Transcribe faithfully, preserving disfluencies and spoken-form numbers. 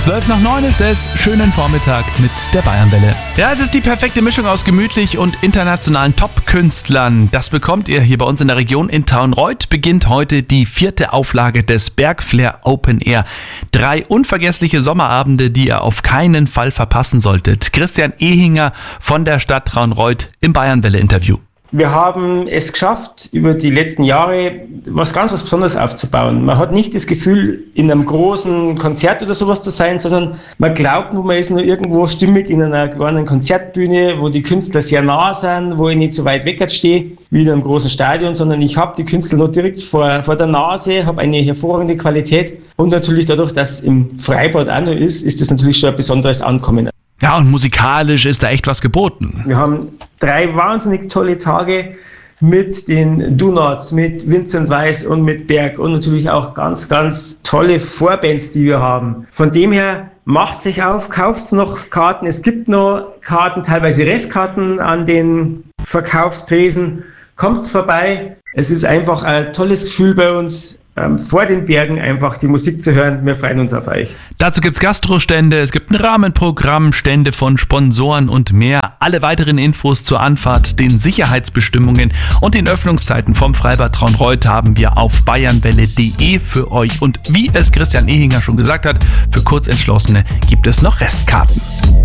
zwölf nach neun ist es. Schönen Vormittag mit der Bayernwelle. Ja, es ist die perfekte Mischung aus gemütlich und internationalen Top-Künstlern. Das bekommt ihr hier bei uns in der Region. In Traunreut beginnt heute die vierte Auflage des Bergflair Open Air. Drei unvergessliche Sommerabende, die ihr auf keinen Fall verpassen solltet. Christian Ehinger von der Stadt Traunreut im Bayernwelle-Interview. Wir haben es geschafft, über die letzten Jahre was ganz was Besonderes aufzubauen. Man hat nicht das Gefühl, in einem großen Konzert oder sowas zu sein, sondern man glaubt, man ist nur irgendwo stimmig in einer kleinen Konzertbühne, wo die Künstler sehr nah sind, wo ich nicht so weit weg stehe wie in einem großen Stadion, sondern ich habe die Künstler noch direkt vor, vor der Nase, habe eine hervorragende Qualität und natürlich dadurch, dass es im Freibad auch noch ist, ist das natürlich schon ein besonderes Ankommen. Ja, und musikalisch ist da echt was geboten. Wir haben drei wahnsinnig tolle Tage mit den Donuts, mit Vincent Weiss und mit Berg und natürlich auch ganz, ganz tolle Vorbands, die wir haben. Von dem her, macht sich auf, kauft noch Karten. Es gibt noch Karten, teilweise Restkarten an den Verkaufstresen. Kommt vorbei. Es ist einfach ein tolles Gefühl bei uns, ähm, vor den Bergen einfach die Musik zu hören. Wir freuen uns auf euch. Dazu gibt's Gastrostände, es gibt ein Rahmenprogramm, Stände von Sponsoren und mehr. Alle weiteren Infos zur Anfahrt, den Sicherheitsbestimmungen und den Öffnungszeiten vom Freibad Traunreut haben wir auf bayernwelle punkt de für euch. Und wie es Christian Ehinger schon gesagt hat, für Kurzentschlossene gibt es noch Restkarten.